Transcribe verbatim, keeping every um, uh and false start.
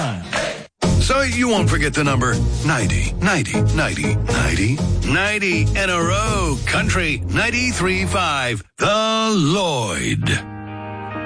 time. So you won't forget the number ninety, ninety, ninety, ninety, ninety in a row. Country ninety-three point five. The Lloyd.